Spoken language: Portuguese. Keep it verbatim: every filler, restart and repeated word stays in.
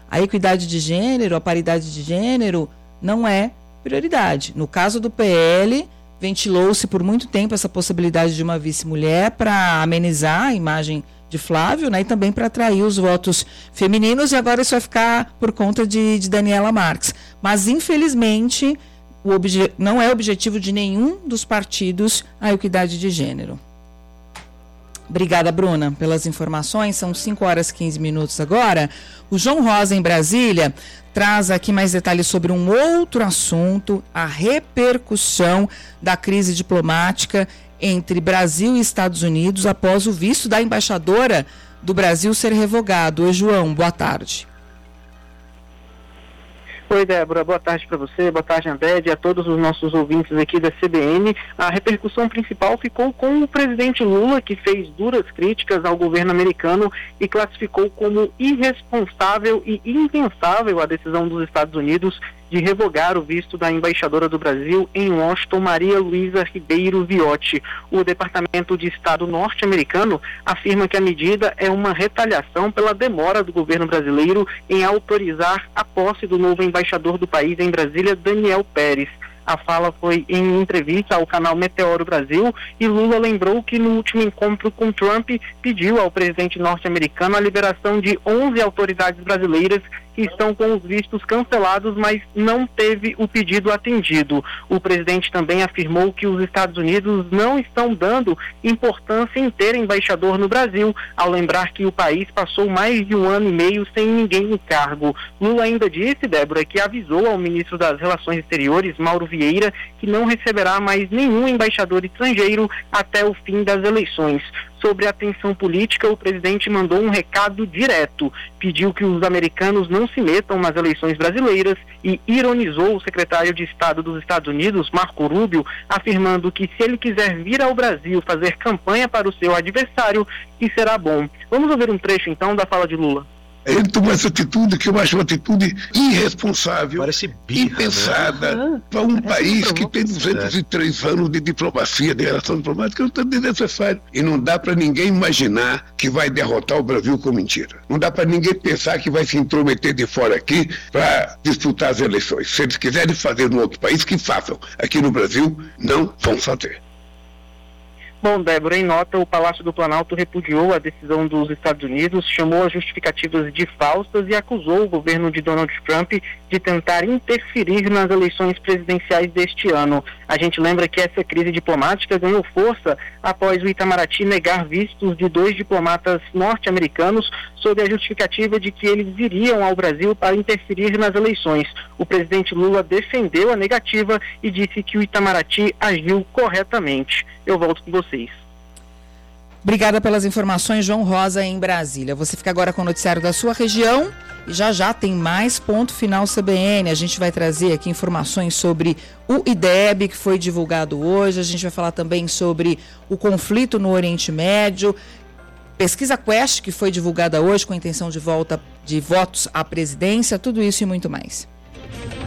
a equidade de gênero, a paridade de gênero não é prioridade. No caso do P L, ventilou-se por muito tempo essa possibilidade de uma vice-mulher para amenizar a imagem de Flávio, né, e também para atrair os votos femininos, e agora isso vai ficar por conta de, de Daniela Marques. Mas, infelizmente, o obje- não é objetivo de nenhum dos partidos a equidade de gênero. Obrigada, Bruna, pelas informações. São cinco horas e quinze minutos agora. O João Rosa, em Brasília, traz aqui mais detalhes sobre um outro assunto, a repercussão da crise diplomática entre Brasil e Estados Unidos após o visto da embaixadora do Brasil ser revogado. Oi, João, boa tarde. Oi, Débora, boa tarde para você, boa tarde, André, e a todos os nossos ouvintes aqui da C B N. A repercussão principal ficou com o presidente Lula, que fez duras críticas ao governo americano e classificou como irresponsável e impensável a decisão dos Estados Unidos de revogar o visto da embaixadora do Brasil em Washington, Maria Luísa Ribeiro Viotti. O Departamento de Estado norte-americano afirma que a medida é uma retaliação pela demora do governo brasileiro em autorizar a posse do novo embaixador do país em Brasília, Daniel Pérez. A fala foi em entrevista ao canal Meteoro Brasil e Lula lembrou que no último encontro com Trump pediu ao presidente norte-americano a liberação de onze autoridades brasileiras que estão com os vistos cancelados, mas não teve o pedido atendido. O presidente também afirmou que os Estados Unidos não estão dando importância em ter embaixador no Brasil, ao lembrar que o país passou mais de um ano e meio sem ninguém no cargo. Lula ainda disse, Débora, que avisou ao ministro das Relações Exteriores, Mauro Vieira, que não receberá mais nenhum embaixador estrangeiro até o fim das eleições. Sobre a tensão política, o presidente mandou um recado direto, pediu que os americanos não se metam nas eleições brasileiras e ironizou o secretário de Estado dos Estados Unidos, Marco Rubio, afirmando que se ele quiser vir ao Brasil fazer campanha para o seu adversário, que será bom. Vamos ouvir um trecho então da fala de Lula. Ele tomou essa atitude que eu acho uma atitude irresponsável, birra, impensada, né? Para um país que tem duzentos e três anos de diplomacia, de relação diplomática, não é necessário. E não dá para ninguém imaginar que vai derrotar o Brasil com mentira. Não dá para ninguém pensar que vai se intrometer de fora aqui para disputar as eleições. Se eles quiserem fazer no outro país, que façam. Aqui no Brasil, não vão fazer. Bom, Débora, em nota, o Palácio do Planalto repudiou a decisão dos Estados Unidos, chamou as justificativas de falsas e acusou o governo de Donald Trump de tentar interferir nas eleições presidenciais deste ano. A gente lembra que essa crise diplomática ganhou força após o Itamaraty negar vistos de dois diplomatas norte-americanos sob a justificativa de que eles iriam ao Brasil para interferir nas eleições. O presidente Lula defendeu a negativa e disse que o Itamaraty agiu corretamente. Eu volto com vocês. Obrigada pelas informações, João Rosa, em Brasília. Você fica agora com o noticiário da sua região e já já tem mais Ponto Final C B N. A gente vai trazer aqui informações sobre o I D E B, que foi divulgado hoje. A gente vai falar também sobre o conflito no Oriente Médio. Pesquisa Quest, que foi divulgada hoje com a intenção de volta de votos à presidência. Tudo isso e muito mais.